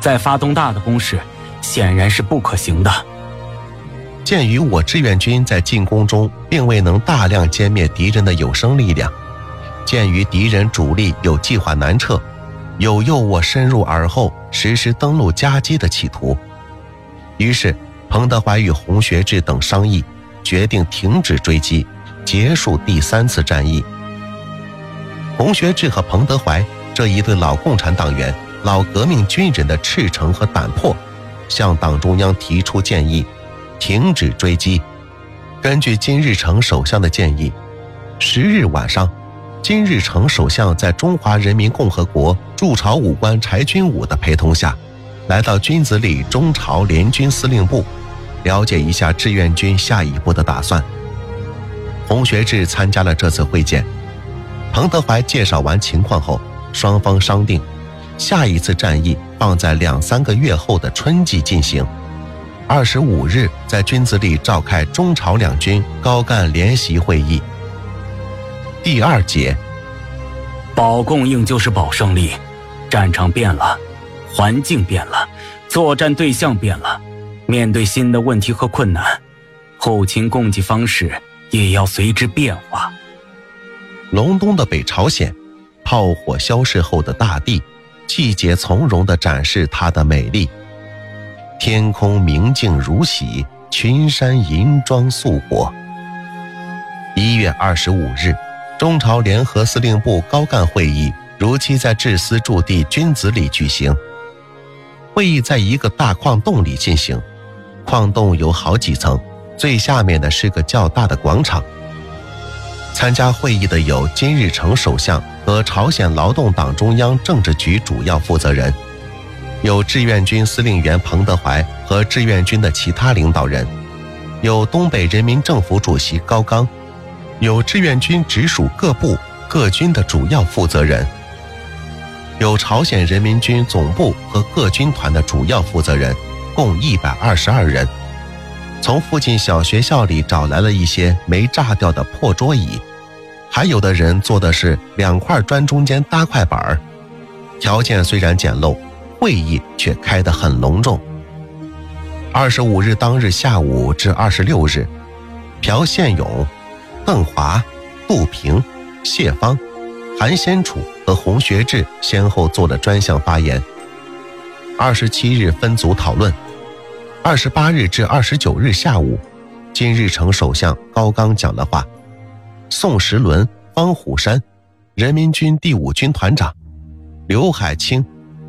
再发动大的攻势，显然是不可行的。 鉴于我志愿军在进攻中并未能大量歼灭敌人的有生力量，鉴于敌人主力有计划南撤，有诱我深入耳后实施登陆夹击的企图，于是彭德怀与洪学智等商议，决定停止追击，结束第3次战役。洪学智和彭德怀这一对老共产党员、老革命军人的赤诚和胆魄，向党中央提出建议，停止追击。根据金日成首相的建议，10日晚上，金日成首相在中华人民共和国驻朝武官柴军武的陪同下，来到君子里中朝联军司令部，了解一下志愿军下一步的打算。洪学智参加了这次会见。彭德怀介绍完情况后，双方商定下一次战役放在2-3个月后的春季进行。25日在君子里召开中朝两军高干联席会议。第2节， 保供应就是保胜利，战场变了，环境变了，作战对象变了，面对新的问题和困难，后勤供给方式也要随之变化。 隆冬的北朝鲜，炮火消逝后的大地，季节从容地展示它的美丽。天空明净如洗，群山银装素裹。1月25日，中朝联合司令部高干会议如期在志司驻地君子里举行。会议在一个大矿洞里进行，矿洞有好几层，最下面的是个较大的广场。参加会议的有金日成首相和朝鲜劳动党中央政治局主要负责人，有志愿军司令员彭德怀和志愿军的其他领导人，有东北人民政府主席高岗，有志愿军直属各部各军的主要负责人，有朝鲜人民军总部和各军团的主要负责人，共122人。从附近小学校里找来了一些没炸掉的破桌椅，还有的人坐的是2块砖中间搭块板。条件虽然简陋，会议却开得很隆重。25日当日下午至26日，朴宪勇、邓华、杜平、谢芳、韩先楚和洪学智先后做了专项发言。27日分组讨论。28日至29日下午，金日成首相高岗讲了话，宋时轮、方虎山，人民军第5军团长，刘海清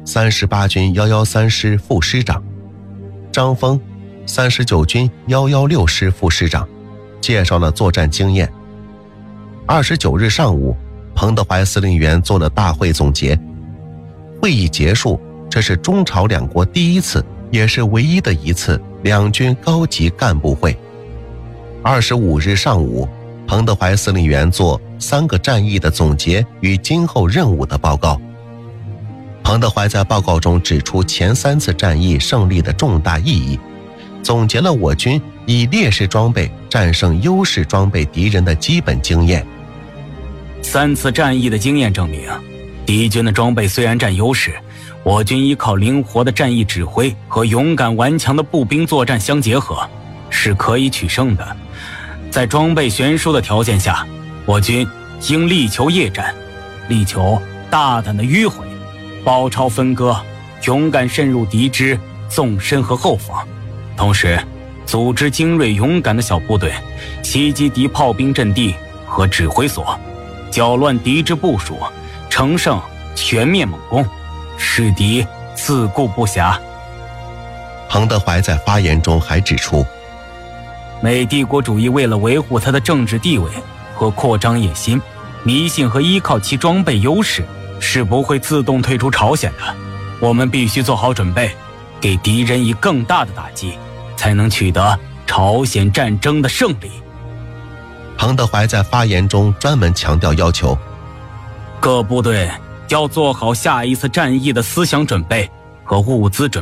，38军113师副师长，张峰，39军116师副师长，介绍了作战经验。29日上午，彭德怀司令员做了大会总结。会议结束，这是中朝两国第一次也是唯一的一次两军高级干部会。25日上午，彭德怀司令员做3个战役的总结与今后任务的报告。彭德怀在报告中指出前3次战役胜利的重大意义，总结了我军以劣势装备战胜优势装备敌人的基本经验。 3次战役的经验证明，敌军的装备虽然占优势，我军依靠灵活的战役指挥和勇敢顽强的步兵作战相结合，是可以取胜的。在装备悬殊的条件下，我军应力求夜战，力求大胆的迂回，包抄分割，勇敢渗入敌之纵深和后方，同时组织精锐勇敢的小部队，袭击敌炮兵阵地和指挥所，搅乱敌之部署，乘胜全面猛攻，使敌自顾不暇。 彭德怀在发言中还指出， 美帝国主义为了维护它的政治地位和扩张野心，迷信和依靠其装备优势，是不会自动退出朝鲜的。我们必须做好准备，给敌人以更大的打击，才能取得朝鲜战争的胜利。 彭德怀在发言中专门强调要求， 各部队要做好下一次战役的思想准备和物资准备。